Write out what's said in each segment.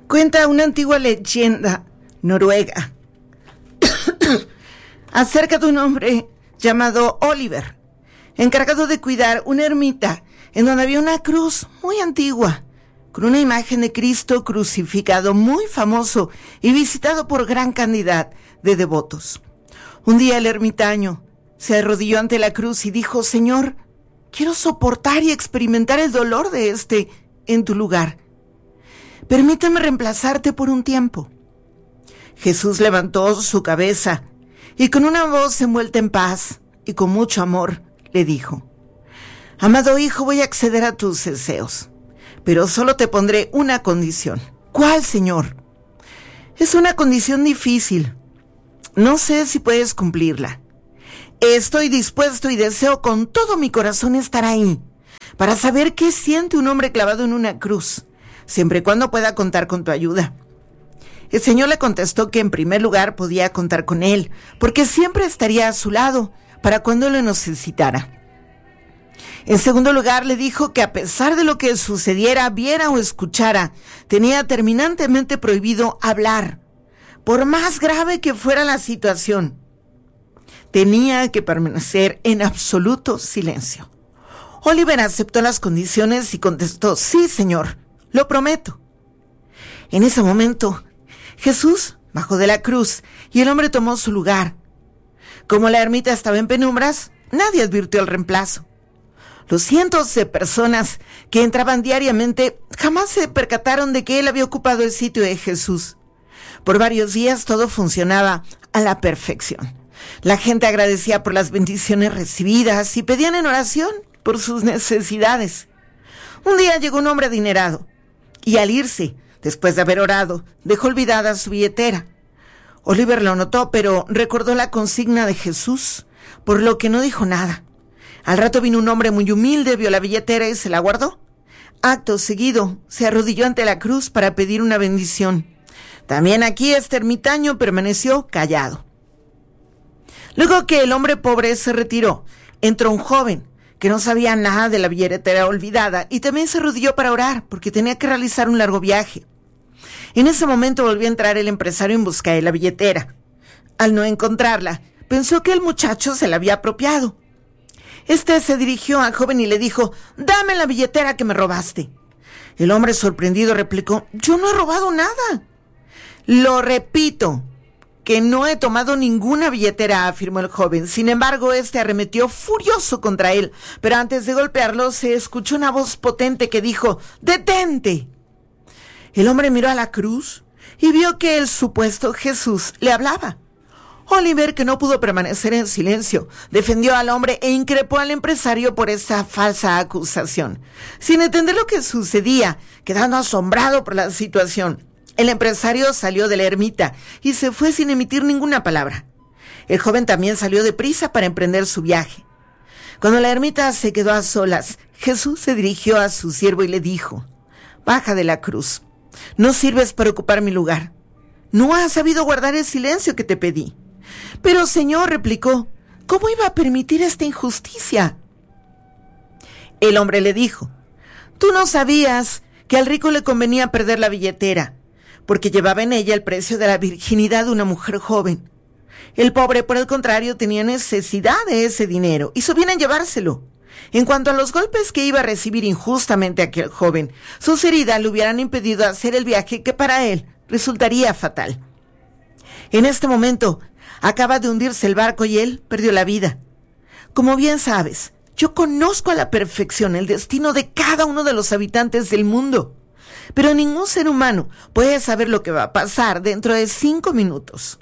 Cuenta una antigua leyenda noruega acerca de un hombre llamado Oliver, encargado de cuidar una ermita en donde había una cruz muy antigua, con una imagen de Cristo crucificado muy famoso y visitado por gran cantidad de devotos. Un día el ermitaño se arrodilló ante la cruz y dijo: Señor, quiero soportar y experimentar el dolor de en tu lugar. Permíteme reemplazarte por un tiempo. Jesús levantó su cabeza y con una voz envuelta en paz y con mucho amor le dijo: Amado hijo, voy a acceder a tus deseos, pero solo te pondré una condición. ¿Cuál, Señor? Es una condición difícil. No sé si puedes cumplirla. Estoy dispuesto y deseo con todo mi corazón estar ahí para saber qué siente un hombre clavado en una cruz, siempre y cuando pueda contar con tu ayuda. El Señor le contestó que en primer lugar podía contar con él, porque siempre estaría a su lado para cuando lo necesitara. En segundo lugar, le dijo que a pesar de lo que sucediera, viera o escuchara, tenía terminantemente prohibido hablar, por más grave que fuera la situación. Tenía que permanecer en absoluto silencio. Oliver aceptó las condiciones y contestó: sí, Señor, lo prometo. En ese momento, Jesús bajó de la cruz y el hombre tomó su lugar. Como la ermita estaba en penumbras, nadie advirtió el reemplazo. Los cientos de personas que entraban diariamente jamás se percataron de que él había ocupado el sitio de Jesús. Por varios días todo funcionaba a la perfección. La gente agradecía por las bendiciones recibidas y pedían en oración por sus necesidades. Un día llegó un hombre adinerado y al irse, después de haber orado, dejó olvidada su billetera. Oliver lo notó, pero recordó la consigna de Jesús, por lo que no dijo nada. Al rato vino un hombre muy humilde, vio la billetera y se la guardó. Acto seguido, se arrodilló ante la cruz para pedir una bendición. También aquí este ermitaño permaneció callado. Luego que el hombre pobre se retiró, entró un joven que no sabía nada de la billetera olvidada y también se arrodilló para orar porque tenía que realizar un largo viaje. En ese momento volvió a entrar el empresario en busca de la billetera. Al no encontrarla, pensó que el muchacho se la había apropiado. Se dirigió al joven y le dijo: dame la billetera que me robaste. El hombre sorprendido replicó: yo no he robado nada. Lo repito, que no he tomado ninguna billetera, afirmó el joven. Sin embargo, arremetió furioso contra él, pero antes de golpearlo se escuchó una voz potente que dijo: ¡detente! El hombre miró a la cruz y vio que el supuesto Jesús le hablaba. Oliver, que no pudo permanecer en silencio, defendió al hombre e increpó al empresario por esa falsa acusación. Sin entender lo que sucedía, quedando asombrado por la situación, el empresario salió de la ermita y se fue sin emitir ninguna palabra. El joven también salió deprisa para emprender su viaje. Cuando la ermita se quedó a solas, Jesús se dirigió a su siervo y le dijo: baja de la cruz. No sirves para ocupar mi lugar. No has sabido guardar el silencio que te pedí. Pero, Señor, replicó, ¿cómo iba a permitir esta injusticia? El hombre le dijo: tú no sabías que al rico le convenía perder la billetera, porque llevaba en ella el precio de la virginidad de una mujer joven. El pobre, por el contrario, tenía necesidad de ese dinero, hizo bien en llevárselo. En cuanto a los golpes que iba a recibir injustamente aquel joven, sus heridas le hubieran impedido hacer el viaje que para él resultaría fatal. En este momento, acaba de hundirse el barco y él perdió la vida. Como bien sabes, yo conozco a la perfección el destino de cada uno de los habitantes del mundo, pero ningún ser humano puede saber lo que va a pasar dentro de 5 minutos.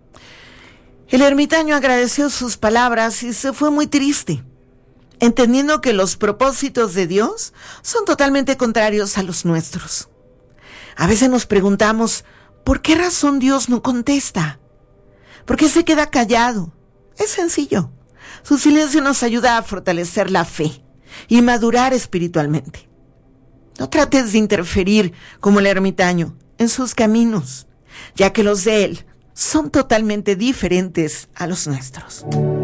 El ermitaño agradeció sus palabras y se fue muy triste, entendiendo que los propósitos de Dios son totalmente contrarios a los nuestros. A veces nos preguntamos, ¿por qué razón Dios no contesta? ¿Por qué se queda callado? Es sencillo. Su silencio nos ayuda a fortalecer la fe y madurar espiritualmente. No trates de interferir como el ermitaño en sus caminos, ya que los de él son totalmente diferentes a los nuestros.